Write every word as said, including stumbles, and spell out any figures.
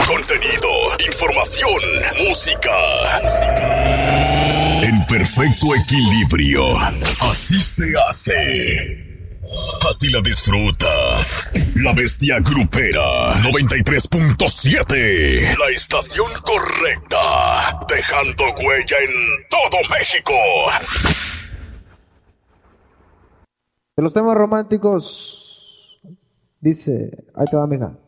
Contenido, información, música. En perfecto equilibrio. Así se hace. Así la disfrutas. La Bestia Grupera noventa y tres punto siete. La estación correcta. Dejando huella en todo México. De los temas románticos, dice, ahí te va, mija.